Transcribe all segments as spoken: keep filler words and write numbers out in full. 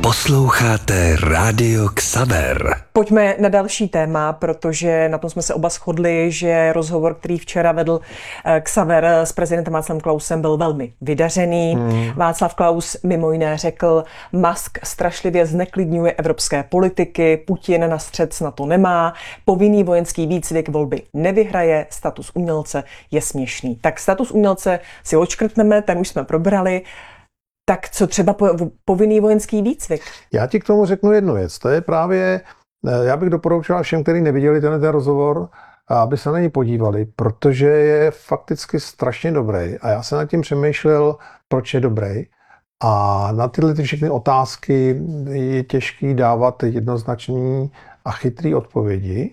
Posloucháte Rádio Xaver. Pojďme na další téma, protože na tom jsme se oba shodli, že rozhovor, který včera vedl Xaver s prezidentem Václavem Klausem, byl velmi vydařený. Hmm. Václav Klaus mimo jiné řekl, Musk strašlivě zneklidňuje evropské politiky, Putin na střet snad to nemá, povinný vojenský výcvik volby nevyhraje, status umělce je směšný. Tak status umělce si odškrtneme, ten už jsme probrali. Tak co třeba po, povinný vojenský výcvik? Já ti k tomu řeknu jednu věc. To je právě, já bych doporučoval všem, kteří neviděli ten, ten rozhovor, aby se na něj podívali, protože je fakticky strašně dobrý. A já jsem nad tím přemýšlel, proč je dobrý. A na tyhle ty všechny otázky je těžký dávat jednoznačný a chytrý odpovědi.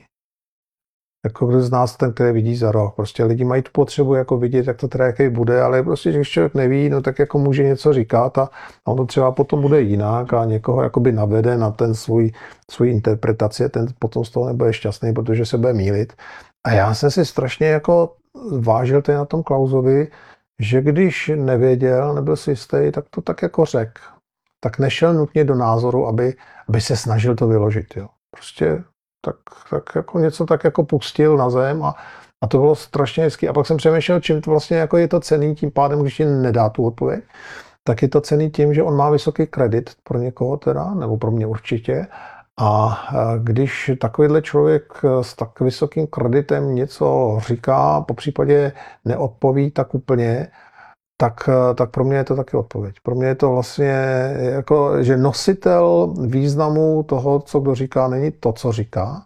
Jako kdo z nás ten, který vidí za roh. Prostě lidi mají tu potřebu jako vidět, jak to teda jaký bude, ale prostě, když člověk neví, no tak jako může něco říkat a on to třeba potom bude jinak a někoho jakoby navede na ten svůj, svůj interpretaci, ten potom z toho nebude šťastný, protože se bude mýlit. A já jsem si strašně jako vážil tady na tom Klausovi, že když nevěděl, nebyl si jistý, tak to tak jako řek. Tak nešel nutně do názoru, aby, aby se snažil to vyložit. Jo. Prostě tak, tak jako něco tak jako pustil na zem a, a to bylo strašně hezký. A pak jsem přemýšlel, čím to vlastně jako je to cenný, tím pádem, když ti nedá tu odpověď, tak je to cenný tím, že on má vysoký kredit pro někoho teda, nebo pro mě určitě. A když takovýhle člověk s tak vysokým kreditem něco říká, popřípadě neodpoví tak úplně, tak, tak pro mě je to taky odpověď. Pro mě je to vlastně jako, že nositel významu toho, co kdo říká, není to, co říká,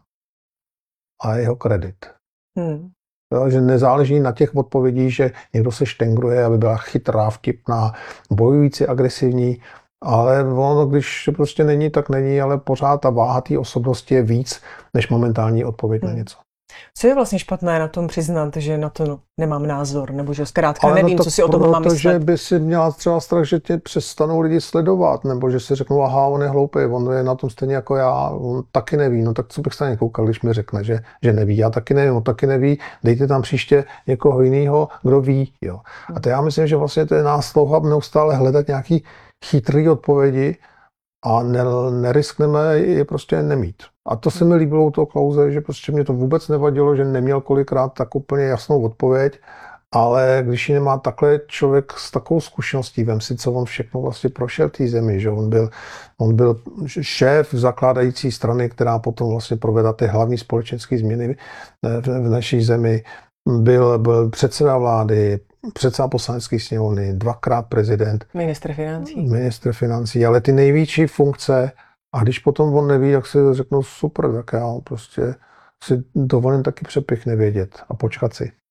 a jeho kredit. Hmm. Takže nezáleží na těch odpovědích, že někdo se štengruje, aby byla chytrá, vtipná, bojující, agresivní, ale ono, když prostě není, tak není, ale pořád ta váha té osobnosti je víc, než momentální odpověď hmm. na něco. Co je vlastně špatné na tom přiznat, že na to nemám názor, nebo že zkrátka nevím, no co si o tom mám myslet? Protože by si měla třeba strach, že tě přestanou lidi sledovat, nebo že si řeknou, aha, on je hloupý, on je na tom stejně jako já, on taky neví, no tak co bych se na ně koukal, když mi řekne, že, že neví, já taky nevím, on taky neví, dejte tam příště někoho jiného, kdo ví, jo. A to já myslím, že vlastně to je náslouha neustále hledat nějaký chytrý odpovědi a neriskneme je prostě nemít. A to se mi líbilo u toho Klause, že prostě mě to vůbec nevadilo, že neměl kolikrát tak úplně jasnou odpověď, ale když ji nemá takhle člověk s takovou zkušeností, vem si, co on všechno vlastně prošel v té zemi, že on byl, on byl šéf zakládající strany, která potom vlastně provedla ty hlavní společenské změny v naší zemi, byl, byl předseda vlády, předseda poslanecké sněmovny, dvakrát prezident. Ministr financí. Ministr financí, ale ty největší funkce. A když potom on neví, jak si řeknou super, tak já prostě si dovolím taky přepich nevědět a počkat si.